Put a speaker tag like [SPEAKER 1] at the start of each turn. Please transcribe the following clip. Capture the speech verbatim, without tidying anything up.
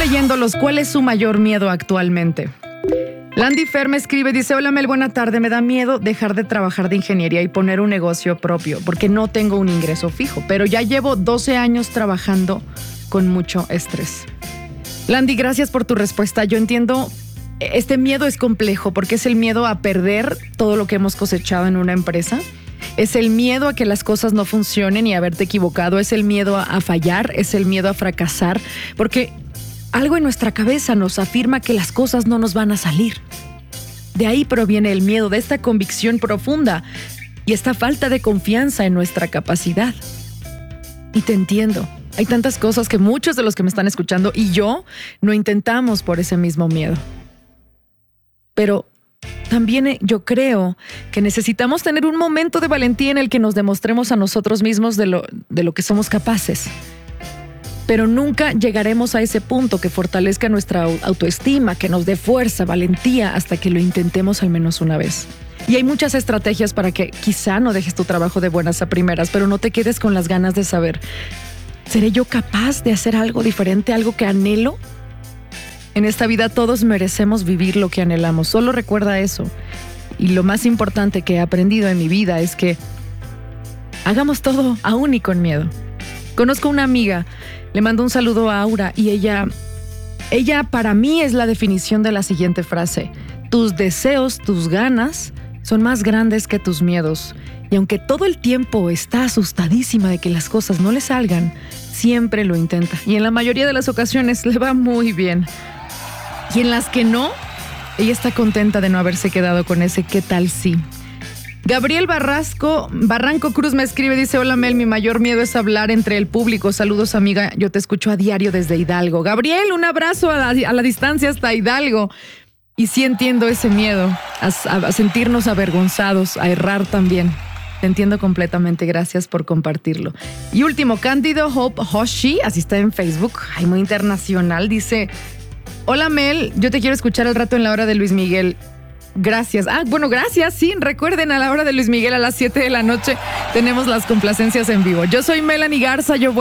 [SPEAKER 1] leyéndolos. ¿Cuál es su mayor miedo actualmente? Landy Fer me escribe, dice: hola Mel, buena tarde. Me da miedo dejar de trabajar de ingeniería y poner un negocio propio porque no tengo un ingreso fijo, pero ya llevo doce años trabajando con mucho estrés. Landy, gracias por tu respuesta. Yo entiendo, este miedo es complejo porque es el miedo a perder todo lo que hemos cosechado en una empresa. Es el miedo a que las cosas no funcionen y haberte equivocado. Es el miedo a, a fallar, es el miedo a fracasar, porque algo en nuestra cabeza nos afirma que las cosas no nos van a salir. De ahí proviene el miedo, de esta convicción profunda y esta falta de confianza en nuestra capacidad. Y te entiendo. Hay tantas cosas que muchos de los que me están escuchando y yo no intentamos por ese mismo miedo. Pero también yo creo que necesitamos tener un momento de valentía en el que nos demostremos a nosotros mismos de lo, de lo que somos capaces. Pero nunca llegaremos a ese punto que fortalezca nuestra autoestima, que nos dé fuerza, valentía, hasta que lo intentemos al menos una vez. Y hay muchas estrategias para que quizá no dejes tu trabajo de buenas a primeras, pero no te quedes con las ganas de saber: ¿seré yo capaz de hacer algo diferente, algo que anhelo? En esta vida todos merecemos vivir lo que anhelamos. Solo recuerda eso. Y lo más importante que he aprendido en mi vida es que hagamos todo aún y con miedo. Conozco una amiga, le mando un saludo a Aura, y ella, ella para mí es la definición de la siguiente frase: tus deseos, tus ganas son más grandes que tus miedos. Y aunque todo el tiempo está asustadísima de que las cosas no le salgan, siempre lo intenta. Y en la mayoría de las ocasiones le va muy bien. Y en las que no, ella está contenta de no haberse quedado con ese ¿qué tal sí? Gabriel Barrasco, Barranco Cruz me escribe, dice: hola Mel, mi mayor miedo es hablar entre el público. Saludos amiga, yo te escucho a diario desde Hidalgo. Gabriel, un abrazo a la, a la distancia hasta Hidalgo. Y sí entiendo ese miedo, a, a sentirnos avergonzados, a errar también. Te entiendo completamente, gracias por compartirlo. Y último, Cándido Hope Hoshi, así está en Facebook, ay, muy internacional, dice: hola Mel, yo te quiero escuchar al rato en la hora de Luis Miguel. Gracias. Ah, bueno, gracias. Sí, recuerden, a la hora de Luis Miguel a las siete de la noche tenemos las complacencias en vivo. Yo soy Melanie Garza, yo voy